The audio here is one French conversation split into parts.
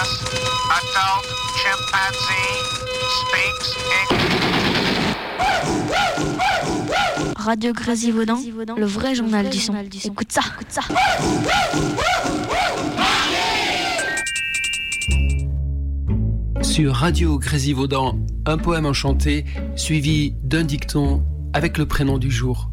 Last adult chimpanzee speaks English. Radio Grésivaudan, le vrai journal du son. Écoute ça. Sur Radio Grésivaudan, un poème enchanté suivi d'un dicton avec le prénom du jour.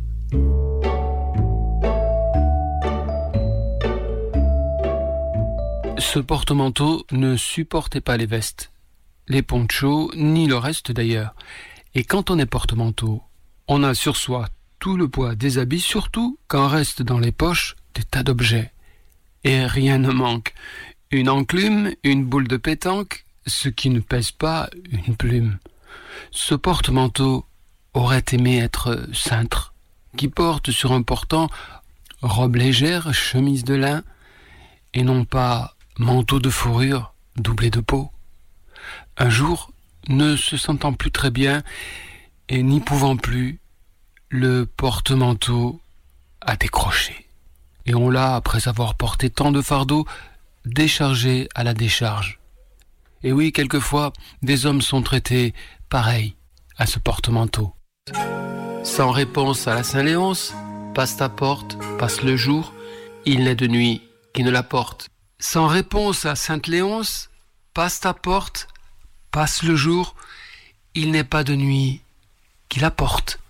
Ce porte-manteau ne supportait pas les vestes, les ponchos, ni le reste d'ailleurs. Et quand on est porte-manteau, on a sur soi tout le poids des habits, surtout quand reste dans les poches des tas d'objets. Et rien ne manque. Une enclume, une boule de pétanque, ce qui ne pèse pas une plume. Ce porte-manteau aurait aimé être cintre, qui porte sur un portant robe légère, chemise de lin, et non pas manteau de fourrure doublé de peau. Un jour, ne se sentant plus très bien et n'y pouvant plus, le porte-manteau a décroché. Et on l'a, après avoir porté tant de fardeaux, déchargé à la décharge. Et oui, quelquefois, des hommes sont traités pareil à ce porte-manteau. Sans réponse à la Saint-Léonce, passe ta porte, passe le jour, il n'est de nuit qui ne la porte. Sans réponse à Sainte-Léonce, passe ta porte, passe le jour, il n'est pas de nuit qui la porte.